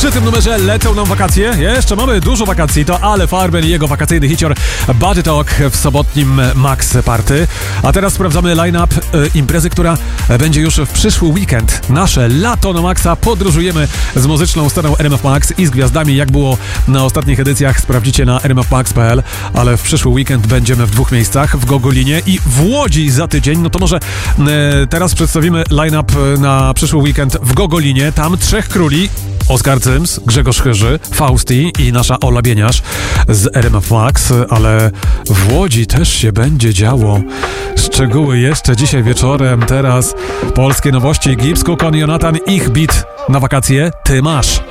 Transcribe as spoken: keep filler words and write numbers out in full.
Przy tym numerze lecą nam wakacje. Jeszcze mamy dużo wakacji. To Ale Farben i jego wakacyjny hicior Body Talk w sobotnim Max Party. A teraz sprawdzamy line-up y, imprezy, która będzie już w przyszły weekend. Nasze lato na Maxa. Podróżujemy z muzyczną sceną R M F Max i z gwiazdami, jak było na ostatnich edycjach. Sprawdzicie na r m f max kropka p l. Ale w przyszły weekend będziemy w dwóch miejscach. W Gogolinie i w Łodzi za tydzień. No to może y, teraz przedstawimy line-up na przyszły weekend w Gogolinie. Tam trzech króli. Oskar Cyms, Grzegorz Chyży, Fausti i nasza Ola Bieniasz z R M F Max, ale w Łodzi też się będzie działo. Szczegóły jeszcze dzisiaj wieczorem. Teraz polskie nowości. Gibbs, Cook, Jonathan, ich beat na wakacje. Ty masz.